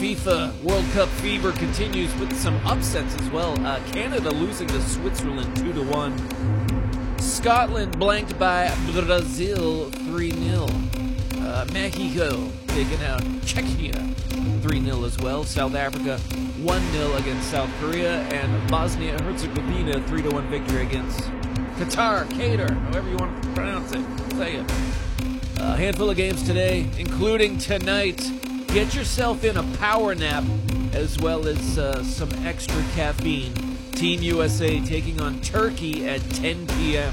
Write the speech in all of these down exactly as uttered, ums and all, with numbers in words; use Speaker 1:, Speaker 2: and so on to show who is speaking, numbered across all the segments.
Speaker 1: FIFA World Cup fever continues with some upsets as well. Uh, Canada losing to Switzerland two to one. Scotland blanked by Brazil three nil. Uh, Mexico taking out Czechia three nil as well. South Africa one nil against South Korea. And Bosnia-Herzegovina three to one victory against Qatar, Qatar, however you want to pronounce it. Say it. A handful of games today, including tonight. Get yourself in a power nap, as well as uh, some extra caffeine. Team U S A taking on Turkey at ten p.m.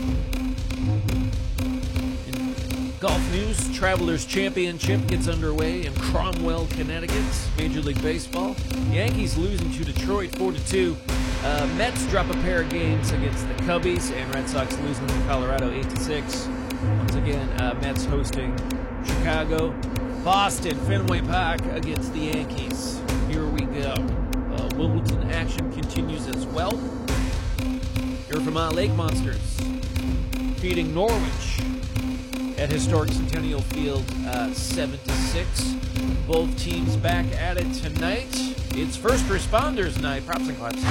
Speaker 1: In golf news, Travelers Championship gets underway in Cromwell, Connecticut. Major League Baseball. Yankees losing to Detroit four to two. Uh, Mets drop a pair of games against the Cubbies, and Red Sox losing to Colorado eight to six. Once again, uh, Mets hosting Chicago. Boston, Fenway Park against the Yankees. Here we go. Uh, Wimbledon action continues as well. Your Vermont Lake Monsters defeating Norwich at historic Centennial Field uh, seven to six. Both teams back at it tonight. It's First Responders Night. Props and claps.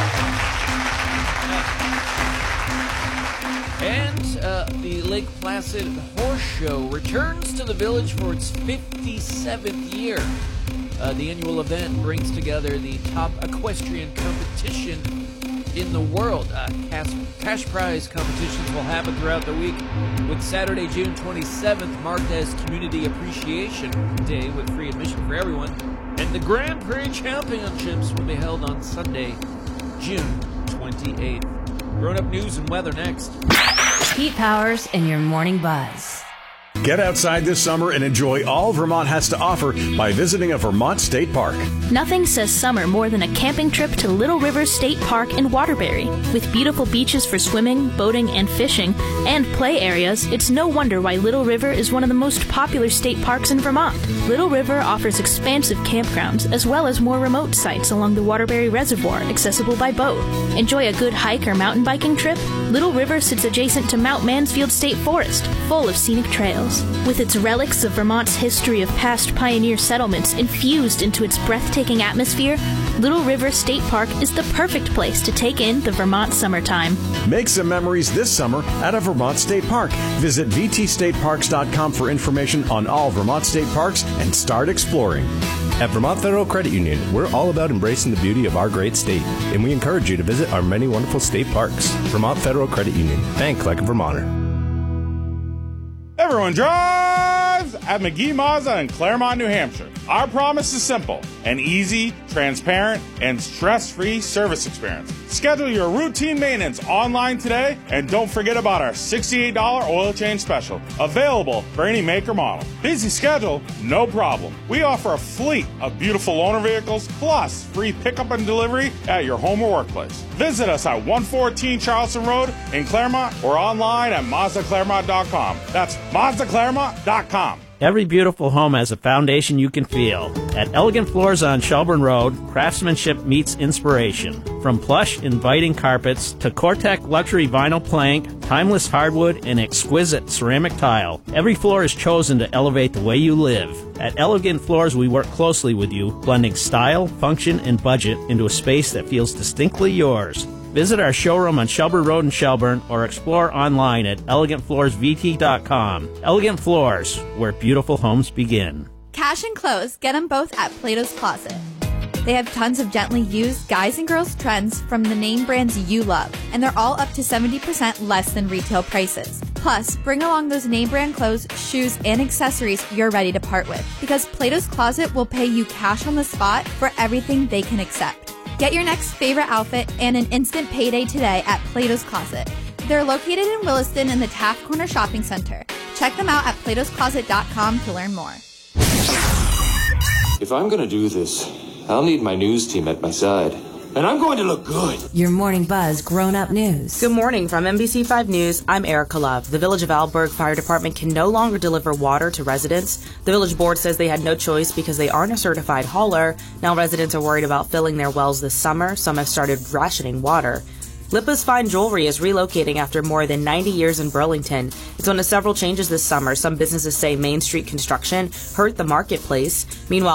Speaker 1: And uh, the Lake Placid Horse Show returns to the village for its fifty-seventh year. Uh, the annual event brings together the top equestrian competition in the world. Uh, cash, cash prize competitions will happen throughout the week, with Saturday, June twenty-seventh, marked as Community Appreciation Day with free admission for everyone. And the Grand Prix Championships will be held on Sunday, June twenty-eighth. Grown-up news and weather next.
Speaker 2: Pete Powers and your Morning Buzz.
Speaker 3: Get outside this summer and enjoy all Vermont has to offer by visiting a Vermont state park.
Speaker 4: Nothing says summer more than a camping trip to Little River State Park in Waterbury. With beautiful beaches for swimming, boating, and fishing, and play areas, it's no wonder why Little River is one of the most popular state parks in Vermont. Little River offers expansive campgrounds as well as more remote sites along the Waterbury Reservoir, accessible by boat. Enjoy a good hike or mountain biking trip? Little River sits adjacent to Mount Mansfield State Forest, full of scenic trails. With its relics of Vermont's history of past pioneer settlements infused into its breathtaking atmosphere, Little River State Park is the perfect place to take in the Vermont summertime.
Speaker 3: Make some memories this summer at a Vermont state park. Visit v t state parks dot com for information on all Vermont state parks and start exploring.
Speaker 5: At Vermont Federal Credit Union, we're all about embracing the beauty of our great state, and we encourage you to visit our many wonderful state parks. Vermont Federal Credit Union. Bank like a Vermonter.
Speaker 6: Everyone drives at McGee Mazda in Claremont, New Hampshire. Our promise is simple: an easy, transparent, and stress-free service experience. Schedule your routine maintenance online today, and don't forget about our sixty-eight dollars oil change special, available for any make or model. Busy schedule? No problem. We offer a fleet of beautiful loaner vehicles, plus free pickup and delivery at your home or workplace. Visit us at one fourteen Charleston Road in Claremont or online at Mazda Claremont dot com. That's Mazda Claremont dot com.
Speaker 7: Every beautiful home has a foundation you can feel. At Elegant Floors on Shelburne Road, craftsmanship meets inspiration. From plush, inviting carpets to Cortec luxury vinyl plank, timeless hardwood, and exquisite ceramic tile, every floor is chosen to elevate the way you live. At Elegant Floors, we work closely with you, blending style, function, and budget into a space that feels distinctly yours. Visit our showroom on Shelburne Road in Shelburne or explore online at elegant floors v t dot com. Elegant Floors, where beautiful homes begin.
Speaker 8: Cash and clothes, get them both at Plato's Closet. They have tons of gently used guys and girls trends from the name brands you love, and they're all up to seventy percent less than retail prices. Plus, bring along those name brand clothes, shoes, and accessories you're ready to part with, because Plato's Closet will pay you cash on the spot for everything they can accept. Get your next favorite outfit and an instant payday today at Plato's Closet. They're located in Williston in the Taft Corner Shopping Center. Check them out at platos closet dot com to learn more.
Speaker 9: If I'm going to do this, I'll need my news team at my side. And I'm going to look good.
Speaker 2: Your Morning Buzz Grown-Up News.
Speaker 10: Good morning from N B C five News. I'm Erica Love. The Village of Alberg Fire Department can no longer deliver water to residents. The village board says they had no choice because they aren't a certified hauler. Now residents are worried about filling their wells this summer. Some have started rationing water. Lipa's Fine Jewelry is relocating after more than ninety years in Burlington. It's one of several changes this summer. Some businesses say Main Street construction hurt the marketplace. Meanwhile,